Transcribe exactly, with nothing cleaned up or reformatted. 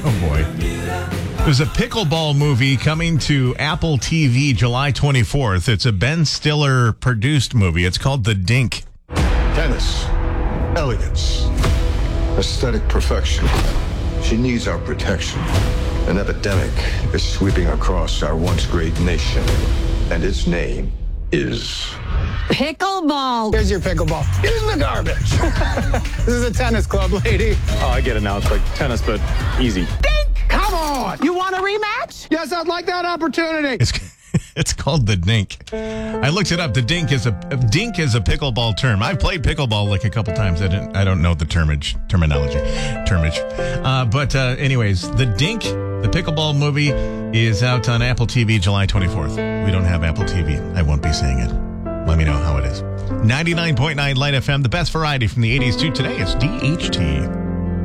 Oh, boy. There's a pickleball movie coming to Apple T V July twenty-fourth. It's a Ben Stiller produced movie. It's called The Dink. Tennis, elegance, aesthetic perfection. She needs our protection. An epidemic is sweeping across our once great nation, and its name is... Pickleball. Here's your pickleball. Get in the garbage. This is a tennis club, lady. Oh, I get it now. It's like tennis, but easy. Dink! Come on! You want a rematch? Yes, I'd like that opportunity. It's it's called The Dink. I looked it up. The Dink is a dink is a pickleball term. I've played pickleball like a couple times. I didn't. I don't know the termage terminology, termage. Uh, but uh, anyways, The Dink, the pickleball movie, is out on Apple T V July twenty-fourth. We don't have Apple T V. I won't be saying it. Let me know how it is. ninety-nine point nine Light F M, the best variety from the eighties to today. It's D H T.